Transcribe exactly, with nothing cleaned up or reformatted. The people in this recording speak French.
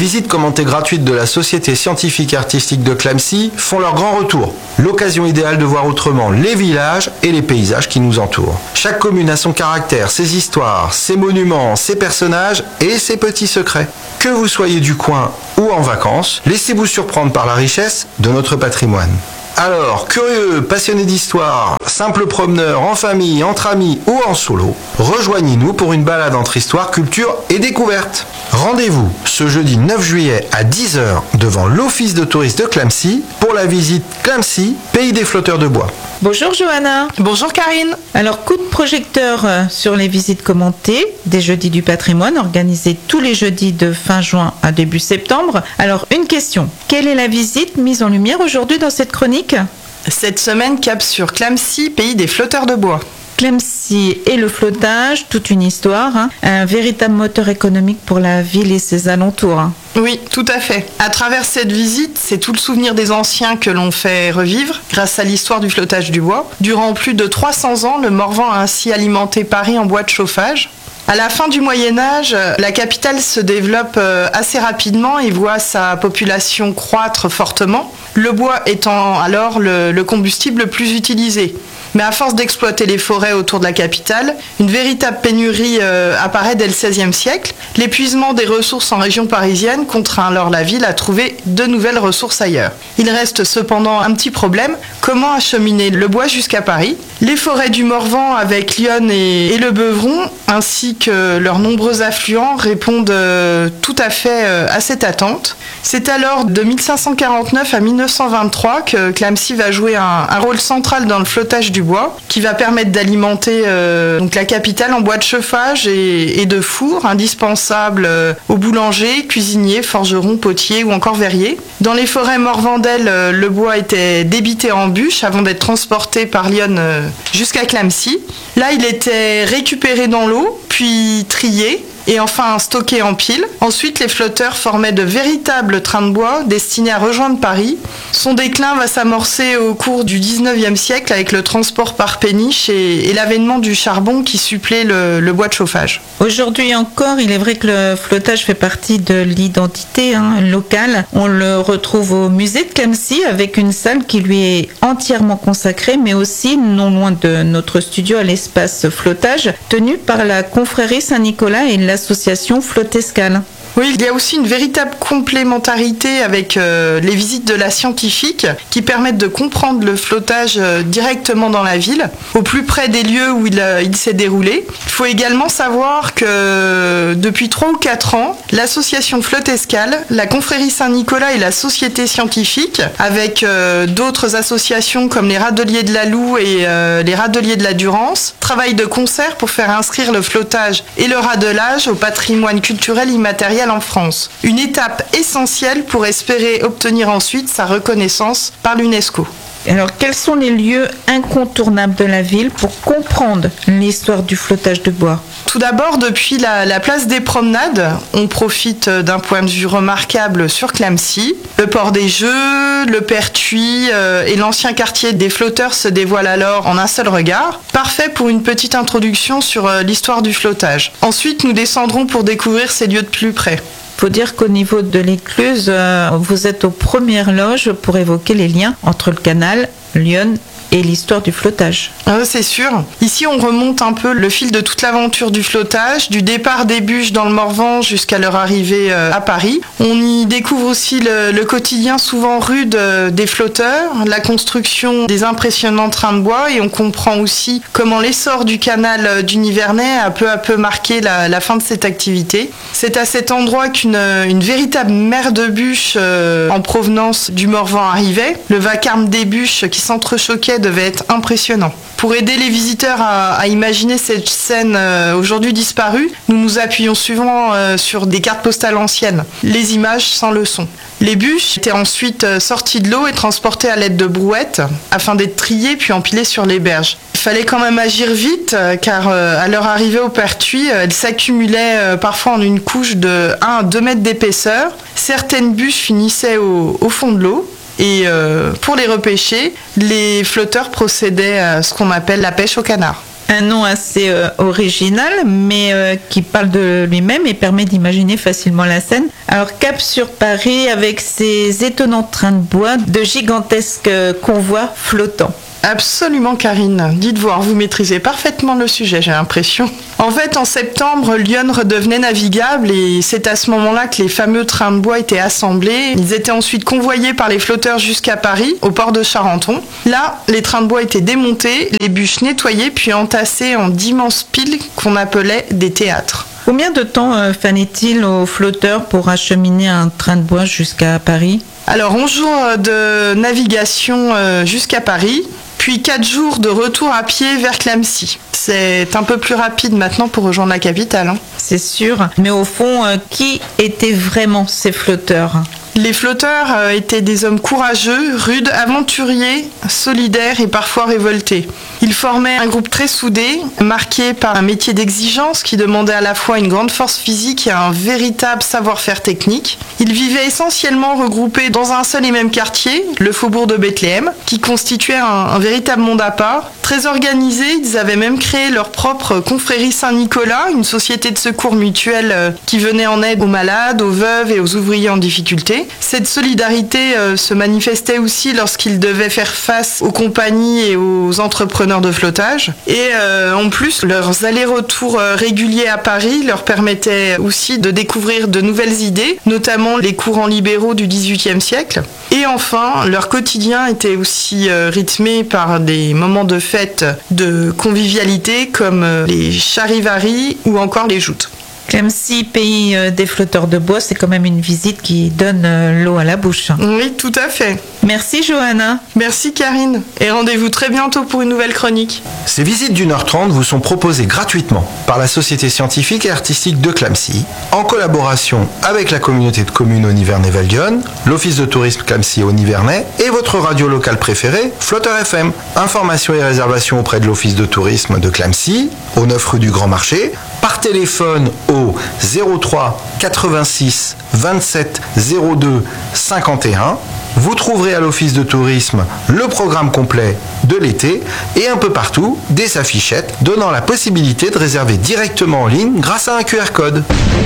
visites commentées gratuites de la Société scientifique et artistique de Clamecy font leur grand retour. L'occasion idéale de voir autrement les villages et les paysages qui nous entourent. Chaque commune a son caractère, ses histoires, ses monuments, ses personnages et ses petits secrets. Que vous soyez du coin ou en vacances, laissez-vous surprendre par la richesse de notre patrimoine. Alors, curieux, passionnés d'histoire, simples promeneurs, en famille, entre amis ou en solo, rejoignez-nous pour une balade entre histoire, culture et découverte. Rendez-vous ce jeudi neuf juillet à dix heures devant l'Office de tourisme de Clamecy pour la visite Clamecy, pays des flotteurs de bois. Bonjour Johanna. Bonjour Karine. Alors, coup de projecteur sur les visites commentées des Jeudis du patrimoine organisés tous les jeudis de fin juin à début septembre. Alors, une question. Quelle est la visite mise en lumière aujourd'hui dans cette chronique ? Cette semaine, cap sur Clamecy, pays des flotteurs de bois. Clamecy et le flottage, toute une histoire, hein, un véritable moteur économique pour la ville et ses alentours. Hein. Oui, tout à fait. À travers cette visite, c'est tout le souvenir des anciens que l'on fait revivre grâce à l'histoire du flottage du bois. Durant plus de trois cents ans, le Morvan a ainsi alimenté Paris en bois de chauffage. À la fin du Moyen-Âge, la capitale se développe assez rapidement et voit sa population croître fortement, le bois étant alors le, le combustible le plus utilisé. Mais à force d'exploiter les forêts autour de la capitale, une véritable pénurie euh, apparaît dès le seizième siècle. L'épuisement des ressources en région parisienne contraint alors la ville à trouver de nouvelles ressources ailleurs. Il reste cependant un petit problème, comment acheminer le bois jusqu'à Paris ? Les forêts du Morvan avec l'Yonne et, et le Beuvron, ainsi que leurs nombreux affluents, répondent euh, tout à fait euh, à cette attente. C'est alors de mille cinq cent quarante-neuf à mille neuf cent vingt-trois que Clamecy va jouer un, un rôle central dans le flottage du bois, qui va permettre d'alimenter euh, donc la capitale en bois de chauffage et, et de four, indispensables euh, aux boulangers, cuisiniers, forgerons, potiers ou encore verriers. Dans les forêts morvandelles, euh, le bois était débité en bûches avant d'être transporté par l'Yonne euh, jusqu'à Clamecy. Là, il était récupéré dans l'eau, puis trié, et enfin stocké en piles. Ensuite, les flotteurs formaient de véritables trains de bois destinés à rejoindre Paris. Son déclin va s'amorcer au cours du dix-neuvième siècle avec le transport par péniche et, et l'avènement du charbon qui supplée le, le bois de chauffage. Aujourd'hui encore, il est vrai que le flottage fait partie de l'identité hein, locale. On le retrouve au musée de Clamecy avec une salle qui lui est entièrement consacrée, mais aussi non loin de notre studio à l'espace flottage, tenu par la confrérie Saint-Nicolas et la l'association Flottescale. Oui, il y a aussi une véritable complémentarité avec euh, les visites de la scientifique qui permettent de comprendre le flottage euh, directement dans la ville, au plus près des lieux où il, euh, il s'est déroulé. Il faut également savoir que euh, depuis trois ou quatre ans, l'association Flottescale, la confrérie Saint-Nicolas et la société scientifique, avec euh, d'autres associations comme les Radeliers de la Loue et euh, les Radeliers de la Durance, travaillent de concert pour faire inscrire le flottage et le radelage au patrimoine culturel immatériel en France. Une étape essentielle pour espérer obtenir ensuite sa reconnaissance par l'UNESCO. Alors, quels sont les lieux incontournables de la ville pour comprendre l'histoire du flottage de bois ? Tout d'abord, depuis la, la place des Promenades, on profite d'un point de vue remarquable sur Clamecy. Le port des Jeux, le Pertuis euh, et l'ancien quartier des flotteurs se dévoilent alors en un seul regard. Parfait pour une petite introduction sur euh, l'histoire du flottage. Ensuite, nous descendrons pour découvrir ces lieux de plus près. Il faut dire qu'au niveau de l'écluse, euh, vous êtes aux premières loges pour évoquer les liens entre le canal, l'Yonne et l'histoire du flottage. Ah, c'est sûr. Ici, on remonte un peu le fil de toute l'aventure du flottage, du départ des bûches dans le Morvan jusqu'à leur arrivée à Paris. On y découvre aussi le, le quotidien souvent rude des flotteurs, la construction des impressionnants trains de bois, et on comprend aussi comment l'essor du canal du Nivernais a peu à peu marqué la, la fin de cette activité. C'est à cet endroit qu'une une véritable mer de bûches euh, en provenance du Morvan arrivait. Le vacarme des bûches qui s'entrechoquaient devait être impressionnant. Pour aider les visiteurs à, à imaginer cette scène euh, aujourd'hui disparue, nous nous appuyons souvent euh, sur des cartes postales anciennes, les images sans le son. Les bûches étaient ensuite euh, sorties de l'eau et transportées à l'aide de brouettes afin d'être triées puis empilées sur les berges. Il fallait quand même agir vite euh, car euh, à leur arrivée au Pertuis, euh, elles s'accumulaient euh, parfois en une couche de un à deux mètres d'épaisseur. Certaines bûches finissaient au, au fond de l'eau. Et euh, pour les repêcher, les flotteurs procédaient à ce qu'on appelle la pêche au canard. Un nom assez euh, original, mais euh, qui parle de lui-même et permet d'imaginer facilement la scène. Alors, cap sur Paris avec ses étonnants trains de bois, de gigantesques euh, convois flottants. Absolument, Karine. Dites voir, vous maîtrisez parfaitement le sujet, j'ai l'impression. En fait, en septembre, Lyon redevenait navigable et c'est à ce moment-là que les fameux trains de bois étaient assemblés. Ils étaient ensuite convoyés par les flotteurs jusqu'à Paris, au port de Charenton. Là, les trains de bois étaient démontés, les bûches nettoyées puis entassées en d'immenses piles qu'on appelait des théâtres. Combien de temps euh, fallait-il aux flotteurs pour acheminer un train de bois jusqu'à Paris ? Alors, onze jours de navigation euh, jusqu'à Paris, puis quatre jours de retour à pied vers Clamecy. C'est un peu plus rapide maintenant pour rejoindre la capitale. Hein. C'est sûr. Mais au fond, euh, qui étaient vraiment ces flotteurs ? Les flotteurs euh, étaient des hommes courageux, rudes, aventuriers, solidaires et parfois révoltés. Ils formaient un groupe très soudé, marqué par un métier d'exigence qui demandait à la fois une grande force physique et un véritable savoir-faire technique. Ils vivaient essentiellement regroupés dans un seul et même quartier, le faubourg de Bethléem, qui constituait un, un véritable monde à part. Très organisés, ils avaient même créé leur propre confrérie Saint-Nicolas, une société de secours mutuel euh, qui venait en aide aux malades, aux veuves et aux ouvriers en difficulté. Cette solidarité euh, se manifestait aussi lorsqu'ils devaient faire face aux compagnies et aux entrepreneurs de flottage. Et euh, en plus, leurs allers-retours euh, réguliers à Paris leur permettaient aussi de découvrir de nouvelles idées, notamment les courants libéraux du dix-huitième siècle. Et enfin, leur quotidien était aussi euh, rythmé par des moments de fête, de convivialité comme euh, les charivaris ou encore les joutes. Clamecy, pays des flotteurs de bois, c'est quand même une visite qui donne l'eau à la bouche. Oui, tout à fait. Merci Johanna. Merci Karine. Et rendez-vous très bientôt pour une nouvelle chronique. Ces visites d'une heure trente vous sont proposées gratuitement par la Société scientifique et artistique de Clamecy, en collaboration avec la communauté de communes Aunis-Vernay-Val-d'Yonne, l'Office de tourisme Clamecy Aunis-Vernay et votre radio locale préférée, Flotteur F M. Informations et réservations auprès de l'Office de tourisme de Clamecy, au neuf rue du Grand Marché, par téléphone au zéro trois quatre-vingt-six vingt-sept zéro deux cinquante et un. Vous trouverez à l'Office de tourisme le programme complet de l'été et un peu partout des affichettes donnant la possibilité de réserver directement en ligne grâce à un Q R code.